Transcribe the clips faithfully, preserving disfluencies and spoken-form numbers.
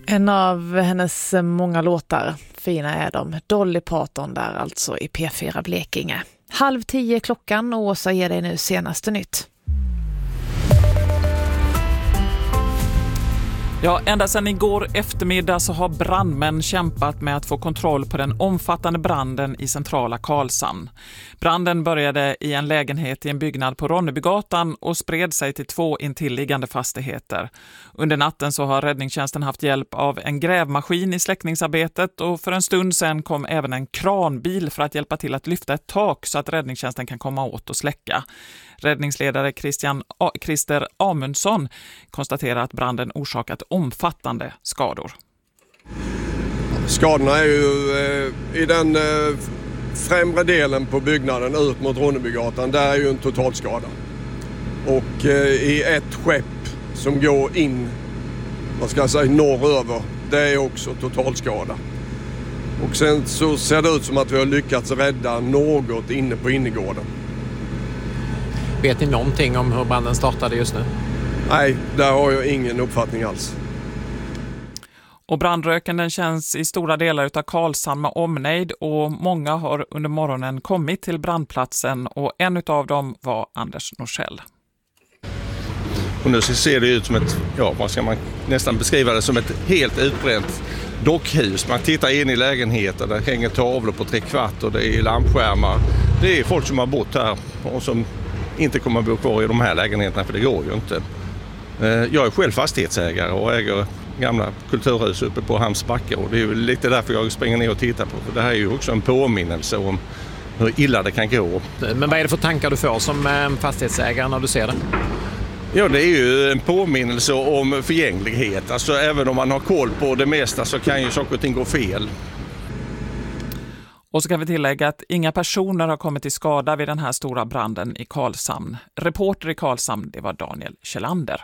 En av hennes många låtar, fina är de. Dolly Parton där alltså i P fyra Blekinge. Halv tio klockan och Åsa ger dig nu senaste nytt. Ja, ända sedan igår eftermiddag så har brandmän kämpat med att få kontroll på den omfattande branden i centrala Karlshamn. Branden började i en lägenhet i en byggnad på Ronnebygatan och spred sig till två intilliggande fastigheter. Under natten så har räddningstjänsten haft hjälp av en grävmaskin i släckningsarbetet och för en stund sedan kom även en kranbil för att hjälpa till att lyfta ett tak så att räddningstjänsten kan komma åt och släcka. Räddningsledare Christian A- Christer Amundsson konstaterar att branden orsakat omfattande skador. Skadorna är ju eh, i den eh, främre delen på byggnaden ut mot Ronnebygatan. Där är ju en totalskada. Och eh, i ett skepp som går in, vad ska jag säga, norröver, det är också totalskada. Och sen så ser det ut som att vi har lyckats rädda något inne på innergården. Vet ni någonting om hur branden startade just nu? Nej, där har jag ingen uppfattning alls. Och brandröken den känns i stora delar utav Karlshamn med omnejd och många har under morgonen kommit till brandplatsen och en utav dem var Anders Norssell. Och nu ser det ut som ett, ja vad ska man nästan beskriva det som ett helt utbränt dockhus. Man tittar in i lägenheten, där hänger tavlor på tre kvart och det är lampskärmar. Det är folk som har bott här och som inte kommer att bo kvar i de här lägenheterna, för det går ju inte. Jag är själv fastighetsägare och äger gamla kulturhus uppe på Hamnsbacka och det är ju lite därför jag springer ner och tittar på. För det här är ju också en påminnelse om hur illa det kan gå. Men vad är det för tankar du får som fastighetsägare när du ser det? Ja, det är ju en påminnelse om förgänglighet. Alltså även om man har koll på det mesta så kan ju saker och ting gå fel. Och så kan vi tillägga att inga personer har kommit till skada vid den här stora branden i Karlshamn. Reporter i Karlshamn, det var Daniel Kjellander.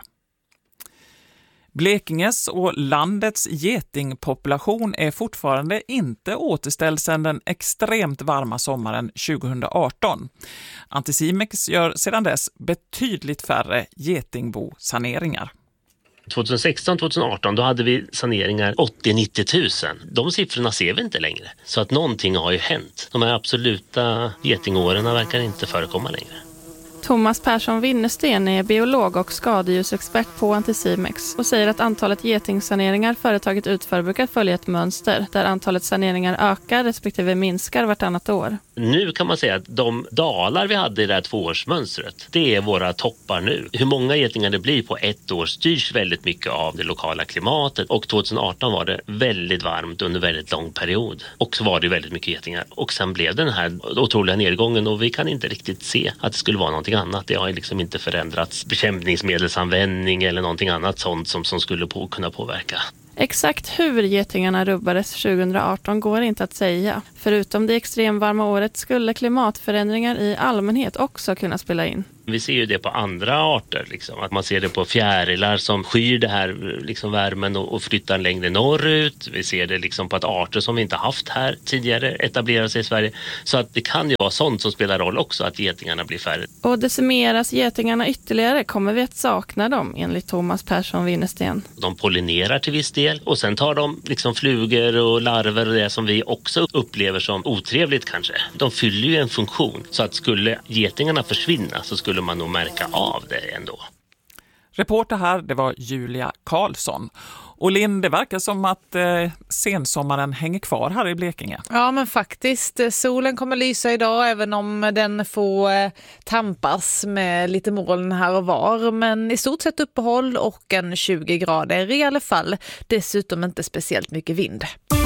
Blekinges och landets getingpopulation är fortfarande inte återställd sedan den extremt varma sommaren tjugohundraarton. Anticimex gör sedan dess betydligt färre getingbosaneringar. tjugohundrasexton tjugohundraarton då hade vi saneringar åttio till nittio tusen. De siffrorna ser vi inte längre. Så att någonting har ju hänt. De här absoluta getingåren verkar inte förekomma längre. Thomas Persson Winnersten är biolog och skadedjursexpert på Anticimex och säger att antalet getingsaneringar företaget utför brukar följa ett mönster där antalet saneringar ökar respektive minskar vartannat år. Nu kan man säga att de dalar vi hade i det här tvåårsmönstret, det är våra toppar nu. Hur många getingar det blir på ett år styrs väldigt mycket av det lokala klimatet och tjugohundraarton var det väldigt varmt under väldigt lång period och så var det väldigt mycket getingar och sen blev den här otroliga nedgången och vi kan inte riktigt se att det skulle vara någonting annat. Det har liksom inte förändrats bekämpningsmedelsanvändning eller någonting annat sånt som, som skulle på, kunna påverka. Exakt hur getingarna rubbades tjugohundraarton går inte att säga. Förutom det extremvarma året skulle klimatförändringar i allmänhet också kunna spela in. Vi ser ju det på andra arter, liksom. Att man ser det på fjärilar som skyr det här liksom, värmen och, och flyttar längre norrut. Vi ser det liksom, på att arter som vi inte haft här tidigare etablerar sig i Sverige. Så att det kan ju vara sånt som spelar roll också, att getingarna blir färre. Och decimeras getingarna ytterligare kommer vi att sakna dem, enligt Thomas Persson Winnersten. De pollinerar till viss del och sen tar de liksom, flugor och larver och det som vi också upplever som otrevligt kanske. De fyller ju en funktion, så att skulle getingarna försvinna så skulle man nog märka av det ändå. Reporter här, det var Julia Karlsson. Och Linn, det verkar som att eh, sensommaren hänger kvar här i Blekinge. Ja, men faktiskt. Solen kommer lysa idag även om den får eh, tampas med lite moln här och var. Men i stort sett uppehåll och en tjugo grader i alla fall. Dessutom inte speciellt mycket vind.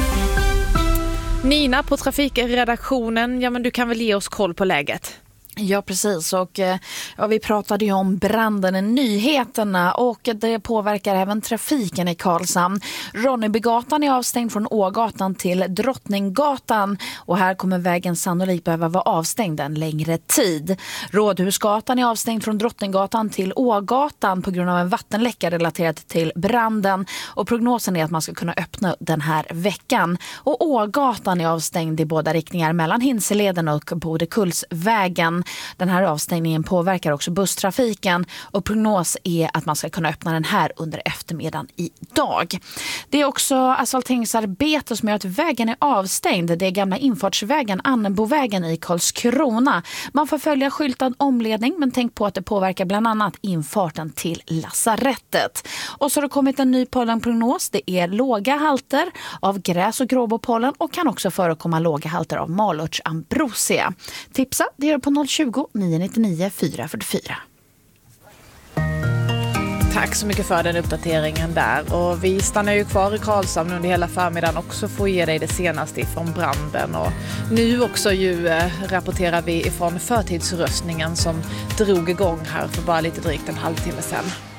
Nina på trafikredaktionen, ja men du kan väl ge oss koll på läget? Ja, precis. Och ja, vi pratade ju om branden i nyheterna och det påverkar även trafiken i Karlshamn. Ronnebygatan är avstängd från Ågatan till Drottninggatan och här kommer vägen sannolikt behöva vara avstängd en längre tid. Rådhusgatan är avstängd från Drottninggatan till Ågatan på grund av en vattenläcka relaterat till branden och prognosen är att man ska kunna öppna den här veckan. Och Ågatan är avstängd i båda riktningar mellan Hinseleden och Bodekullsvägen. Den här avstängningen påverkar också busstrafiken och prognos är att man ska kunna öppna den här under eftermiddagen idag. Det är också asfalteringsarbete som gör att vägen är avstängd. Det är gamla infartsvägen Annebovägen i Karlskrona. Man får följa skyltad omledning, men tänk på att det påverkar bland annat infarten till lasarettet. Och så har det kommit en ny pollenprognos. Det är låga halter av gräs- och gråbopollen och kan också förekomma låga halter av malört ambrosia. Tipsa, det gör på noll tjugo, nio nittionio, fyra fyrtiofyra. Tack så mycket för den uppdateringen där. Och vi stannar ju kvar i Karlshamn under hela förmiddagen också för att ge dig det senaste ifrån branden. Och nu också ju eh, rapporterar vi ifrån förtidsröstningen som drog igång här för bara lite drygt en halvtimme sedan.